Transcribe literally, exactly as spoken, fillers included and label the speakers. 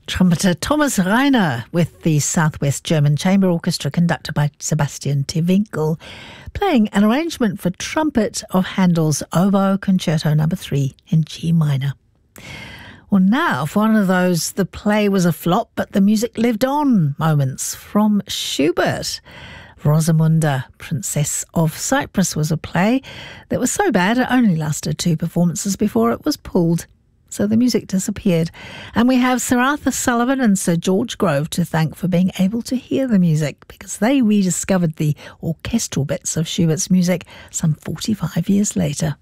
Speaker 1: Trumpeter Thomas Reiner with the Southwest German Chamber Orchestra conducted by Sebastian Tewinkel, playing an arrangement for trumpet of Handel's Oboe Concerto number three in G minor. Well, now for one of those the play was a flop but the music lived on moments from Schubert. Rosamunda, Princess of Cyprus was a play that was so bad it only lasted two performances before it was pulled. So the music disappeared. And we have Sir Arthur Sullivan and Sir George Grove to thank for being able to hear the music, because they rediscovered the orchestral bits of Schubert's music some forty-five years later.